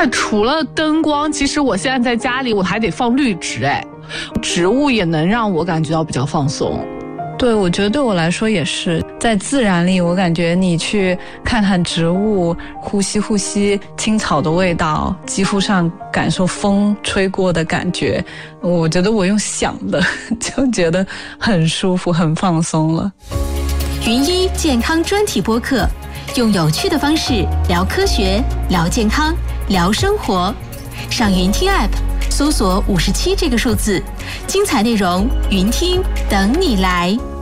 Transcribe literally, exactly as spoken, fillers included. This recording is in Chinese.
对，除了灯光，其实我现在在家里我还得放绿植，哎，植物也能让我感觉到比较放松。 对，我觉得对我来说也是，在自然里，我感觉你去看看植物，呼吸呼吸青草的味道，肌肤上感受风吹过的感觉，我觉得我用想的就觉得很舒服，很放松了。 云医健康专题播客，用有趣的方式聊科学、聊健康、聊生活。上云听 App 搜索五十七这个数字，精彩内容云听等你来。